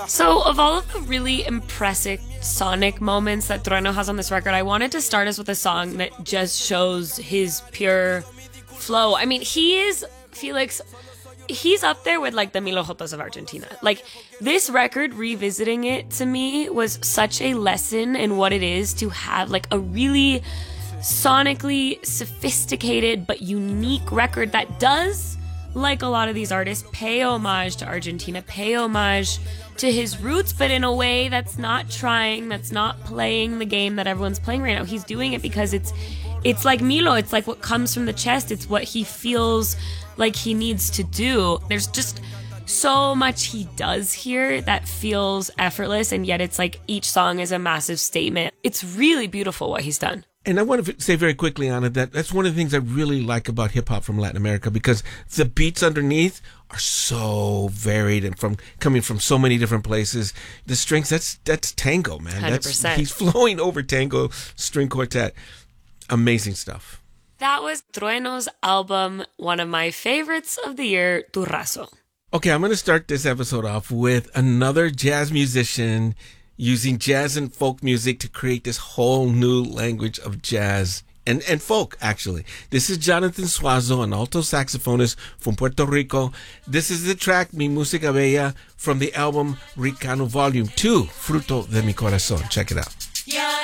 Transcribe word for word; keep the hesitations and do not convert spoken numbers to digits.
So, of all of the really impressive sonic moments that Trueno has on this record, I wanted to start us with a song that just shows his pure flow. I mean, he is, Felix, he's up there with like the Milo Jotas of Argentina. Like, this record, revisiting it to me, was such a lesson in what it is to have like a really sonically sophisticated but unique record that does, like a lot of these artists, pay homage to Argentina, pay homage to his roots, but in a way that's not trying, that's not playing the game that everyone's playing right now. He's doing it because it's it's like Milo, it's like what comes from the chest, it's what he feels like he needs to do. There's just so much he does here that feels effortless, and yet it's like each song is a massive statement. It's really beautiful what he's done. And I want to say very quickly on it that that's one of the things I really like about hip hop from Latin America, because the beats underneath are so varied and from coming from so many different places. The strings, that's that's tango, man. one hundred percent. That's, he's flowing over tango string quartet. Amazing stuff. That was Trueno's album, one of my favorites of the year, Turrazo. Okay, I'm going to start this episode off with another jazz musician using jazz and folk music to create this whole new language of jazz and, and folk, actually. This is Jonathan Suazo, an alto saxophonist from Puerto Rico. This is the track Mi Música Bella from the album Ricano Volume two, Fruto de Mi Corazón. Check it out.